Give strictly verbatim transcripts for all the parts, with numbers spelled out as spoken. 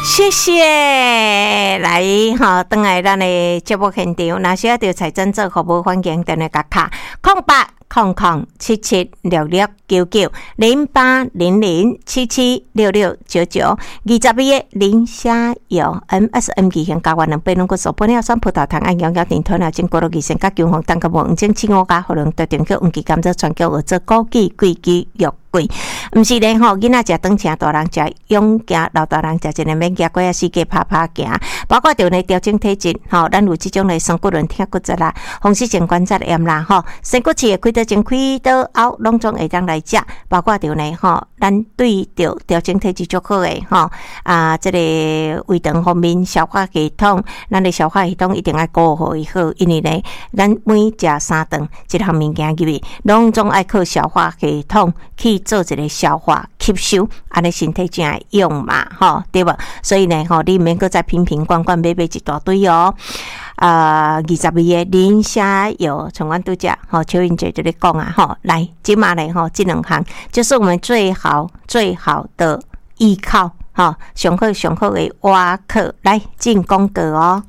谢谢，来哈，等来咱的节目现场，若需要着财政做服务，欢迎电话甲卡空八空空七七六六九九零八零零七七六六九九，二十米的林虾油 M S M 二型加完两百两个所本了酸葡萄糖按养养电团了经过了二线加姜黄蛋个黄精青我加可能特定去黄基甘蔗全叫做枸杞桂枝肉桂，毋是咧吼，囡仔食长请大人食勇行，老大人食一个免惊过啊，世界拍拍行，包括着呢调整体质，吼，咱有即种咧酸骨轮疼骨质啦，风湿性关节炎啦，吼，身骨刺开刀前开刀后，拢总会当来食，包括着呢吼，咱对着调整体质足好诶，吼啊，即、这个胃肠方面消化系统，咱的消化系统一定要顾好伊好，因为呢，咱每食三顿，一项物件入去，拢总爱靠消化系统去做一个消化吸收，安尼身体才会用嘛，吼，对无？所以呢，吼，你免搁再瓶瓶罐罐买买一大堆哦。啊，二十味的磷虾油，从阮拄只吼，邱云姐就咧讲啊，吼，来，即马咧吼，这两项就是我们最好最好的依靠，吼，上好上好的挖客，来进广告哦。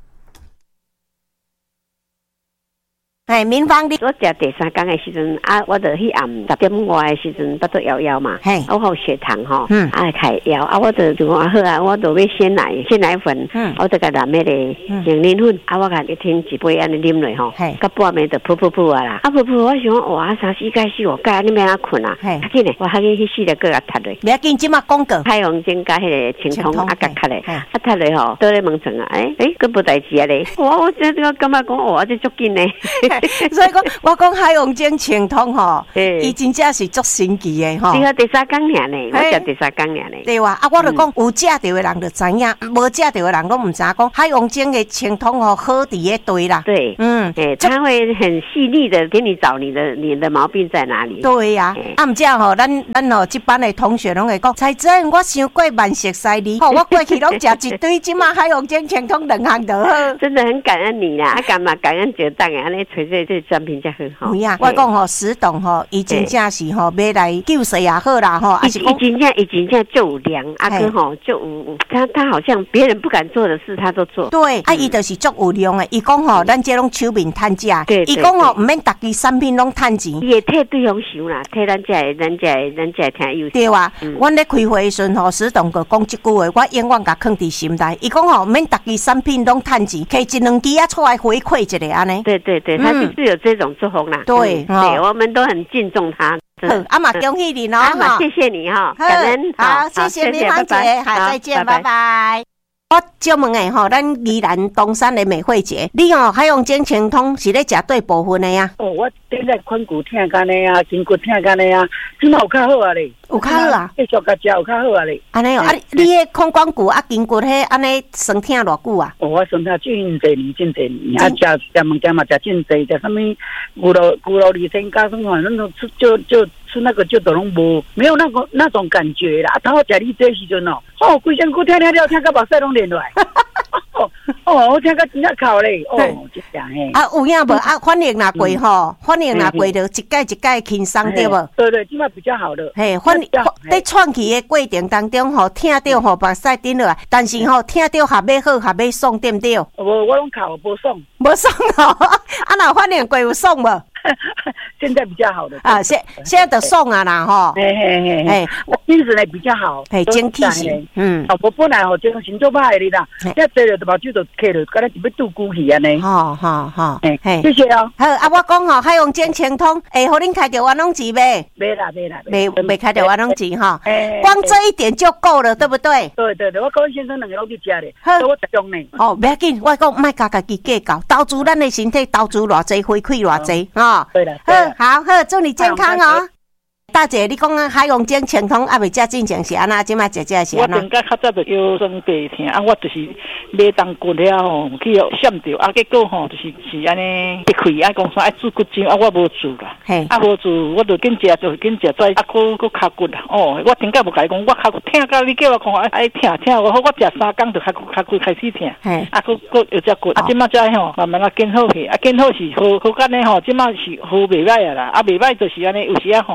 哎，民芳你我食第三工的时阵啊，我着去暗十点外的时阵，巴肚枵枵嘛，我有血糖吼，嗯，啊开药啊，我着就讲好啊，我着要鲜奶鲜奶粉，嗯，我着甲染迄个杏仁粉，啊，我甲一天一杯安尼啉落吼，到半暝就噗噗噗啊啦，啊噗噗，我想哇，三四解死我，解安尼要安困啊，较紧诶，我较紧去试着个甲脱落， 不要紧，即马广告， 海王精甲迄个清通啊甲脱咧，啊脱咧吼，倒咧问床啊，诶诶，佫无代志啊咧，我我真我感觉讲哇，这足紧咧。 所以讲，我讲海王精清通吼，伊真正是足神奇的吼。 对啊，第三工尔呢，我食第三工尔呢。 对哇，啊，我就讲有食到的人就知影，无食到的人拢唔知讲海王精的清通吼好伫个对啦。 对，嗯，诶，他会很细腻的给你找你的你的毛病在哪里。 对呀，啊，唔只吼，咱咱吼这班的同学拢会讲，才真我想过万食西里，吼，我过去拢食一堆，即马海王精清通两项就好。 真的很感恩你啦，啊，干嘛感恩这当安尼找这这产品才很好。 有呀，我讲吼，石董吼，伊真正是吼，要来救世也好啦吼， 伊伊真正伊真正就有良，啊个吼就有他他好像别人不敢做的事，他都做。 对，啊，伊就是足有良的。伊讲吼，咱这拢手面趁食，伊讲吼，唔免逐支产品拢趁钱。 伊会替对方想啦，替咱这的咱这的咱这听友。 对啊，阮咧开会时阵吼，石董个讲一句话，我永远甲放伫心内。伊讲吼，唔免逐支产品拢趁钱，摕一两支啊出来回馈一下安尼。 对对对，他就是有这种作风啦。对，对，我们都很敬重他。 好，阿妈恭喜你哦！ 阿妈，谢谢你哈，感恩。 好，谢谢民芳姐，好，再见，拜拜。我借问诶吼，咱宜兰东山的美惠姐，你吼海王精清通是咧食对部分的呀？ 哦，我顶在髋骨疼干的啊，筋骨疼干的啊，即马有较好啊咧， 有较好啊， 继续甲食有较好啊咧。 安尼哦，啊，你迄髋关骨啊、筋骨迄安尼酸疼偌久啊？ 哦，我酸疼真侪年，真侪年，啊，食食物件嘛食真侪，食啥物牛肉牛肉里参加什么，那种就就吃那个就都拢无，没有那个那种感觉啦。啊，头食你这时阵哦，哦，规身躯疼疼了，疼到目屎拢连落来。哦哦，我听个真正哭咧，哦，真正嘿。 啊，有影无？啊，反应若过吼，反应若过着一届一届轻松对无？ 对对，即摆比较好了。 嘿，反在喘气的过程当中吼，听到吼目屎顶落来，但是吼听到下尾好下尾爽对不对？ 无，我拢哭无爽， 无爽哦。啊，若反应过有爽无？ 现在比较好的啊，现现在的爽啊啦吼， 嘿嘿嘿嘿，我精神呢比较好， 嘿，精气神，嗯， 哦，我本来吼精神做歹的啦，现在坐着目睭就开了，敢若是要拄骨去安尼， 吼吼吼， 嘿，谢谢哦。 好啊，我讲吼，海王精清通，会互恁开着冤枉钱袂？ 袂啦袂啦， 袂袂开着冤枉钱哈，光这一点就够了，对不对？ 对对对，我跟先生两个拢去食咧，所以我集中呢。 哦，不要紧，我讲莫家家己计较，投资咱的身体，投资偌济，回馈偌济，哈。 对了， 好好好，祝你健康哦。大姐，你讲啊，海王精清通啊，未食进前是安那，即摆食食是安那？ 我顶个较早就腰酸背痛啊，我就是买当骨了吼，去闪着啊，结果吼就是是安尼一开啊，讲说爱煮骨精啊，我无煮啦，啊无煮，我就紧食就紧食再啊，搁搁卡骨啦。哦，我顶个无甲你讲，我卡骨痛到你叫我看爱痛痛，我好我食三工就卡骨卡骨开始痛，啊，搁搁有只骨啊，即摆才吼慢慢啊见好去，啊见好是好好干呢吼，即摆是好袂歹啊啦，啊袂歹就是安尼，有时啊吼卡骨。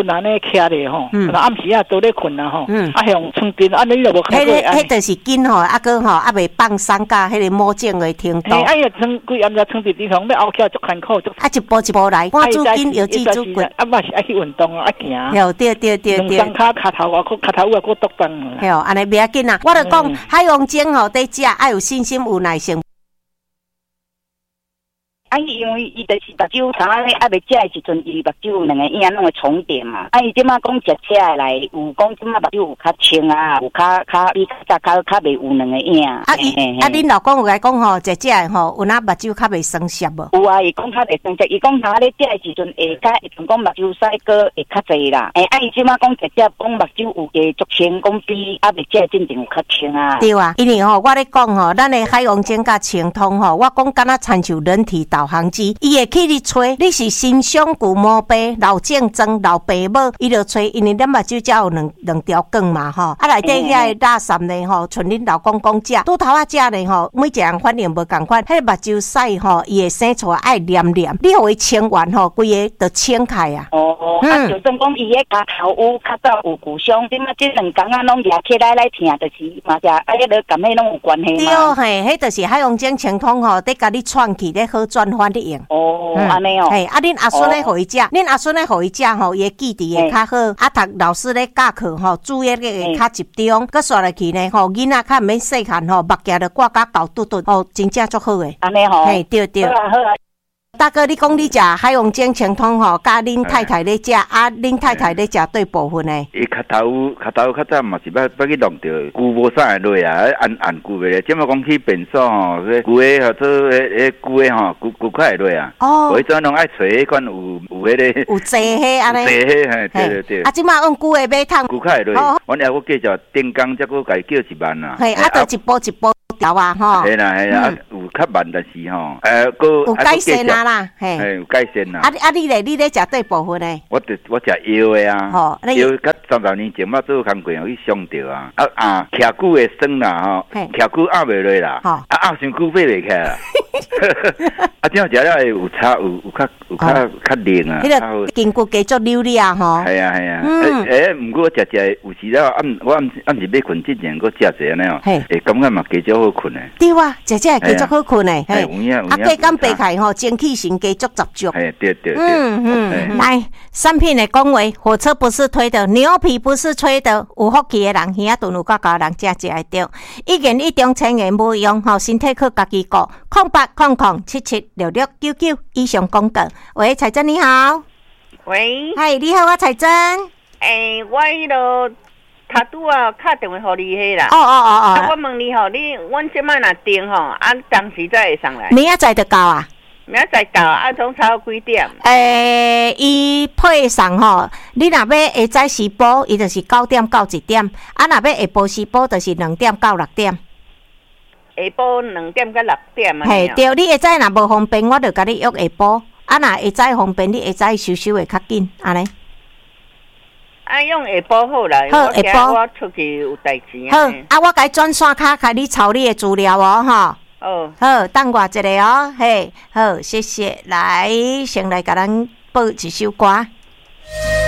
困安尼徛咧吼，那暗时啊都咧困啊吼，啊向床垫安尼就无开过。 迄个迄就是紧吼，啊个吼啊未放松甲迄个魔镜的程度。 哎呀，床规暗只床垫地方要凹起来足艰苦足。 啊一步一步来，赶住紧摇指拄骨。 啊嘛是爱去运动啊，爱行。 有对对对对。 两脚脚头啊，搁脚头啊，搁剁动。 系哦，安尼袂要紧啊。我著讲海王精吼，得食爱有信心，有耐性。 啊，因为伊就是目睭头安尼啊未食的时阵，伊目睭有两个影拢会重叠嘛。啊，伊即马讲食食来，有讲即马目睭有较清啊，有较较比较较较袂有两个影。啊， 伊啊，恁老公有甲讲吼，食食的吼，有哪目睭较袂酸涩无？ 有啊，伊讲较袂酸涩，伊讲他咧食的时阵会较会讲目睭屎个会较济啦。诶，啊，伊即马讲食食讲目睭有诶足清，讲比啊未食的进前有较清啊。 对啊，因为吼，我咧讲吼，咱的海王精甲清通吼，我讲敢若参像人体导航机，伊会去你吹，你是新伤旧毛病、老症状、老爸母，伊就吹，因为咱目睭才有两两条管嘛吼，啊内底遐个垃圾呢吼，像恁老公讲食，拄头啊食呢吼，每一人反应无共款，迄目睭屎吼，伊会生出来爱黏黏，你互伊清完吼，规个就清开啊。 哦，啊，就算讲伊迄脚头有较早有旧伤，即马即两工啊拢牙起来来疼，就是嘛是啊，迄个感迄拢有关系嘛。 对嘿，迄就是海王精清通吼，得甲你串起，咧好转翻的用。 哦，安尼哦。 嘿，啊，恁阿孙咧互伊食，恁阿孙咧互伊食吼，伊记忆会较好。啊，读老师咧教课吼，注意力会较集中。佮刷落去呢吼，囡仔较毋免细汉吼，目镜着挂甲高嘟嘟，吼，真正足好诶。 安尼吼。 嘿，对对。 好啊好啊。 大哥，你讲你食海王精清通吼，甲恁太太咧食，啊，恁太太咧食对部分诶。 伊脚头脚头较早嘛是捌捌去弄着旧无啥个落啊，按按旧个咧。即么讲去便所吼，迄旧个或者迄迄旧个吼，旧旧较会落啊。哦。所以怎拢爱找迄款有有迄个。 有坐迄安尼。 坐迄嘿，对对对。 啊，即马用旧个买汤。 旧较会落。阮也我计较顶工则佫家叫一万啦。 嘿，啊，着一步一步调啊吼。 系啦系啦，有较慢，但是吼，诶，佫有改善啊啦，嘿。 有改善啦。 啊啊，你咧，你咧食对部分咧？ 我着我食药诶啊。 吼， 药较三十年前我做工过，有去伤着啊。啊啊，徛久会酸啦吼，徛久压袂落啦。啊压伤久飞袂起来啦。啊，这样食了会有差，有有较有较较灵啊。 迄个筋骨继续溜溜啊吼。 系啊系啊。诶诶，毋过我食食有时了暗我暗暗时要困之前，我食者安尼哦。会感觉嘛加足好困诶。 对啊，食食会加足好困诶。 嘿，有影有影。 啊，过工白开吼，精气神加足十足。 哎，对对对。 嗯嗯。来，产品的讲话，火车不是推的，牛皮不是吹的，有福气的人，耳仔顿有够高人食食会着。一言一中，千言无用，吼，身体靠家己顾。空八空空七七六六九九，以上广告。喂，彩珍你好。 喂。 嗨，你好，我彩珍。 诶、欸，我迄落他拄啊打电话互你迄啦。 哦哦哦哦。 啊，我问你吼，你阮即摆若订吼，啊，当时才会上来。 明仔载就到啊。 明仔载到啊，总差几点？ 诶、欸，伊配送吼，你若要下早时播，伊就是九点到一点；啊，若要下晡时播，就是两点到六点。 下晡两点到六点啊。 嘿，对，你下早若无方便，我就甲你约下晡；啊，若下早方便，你下早收收会较紧，安尼。 啊，用下晡好啦， 好下晡我出去有代志。 好，啊，我甲转线卡，甲你抄你的资料哦，吼。 哦， 好，等我一下哦，嘿，好，谢谢。来，先来甲咱播一首歌。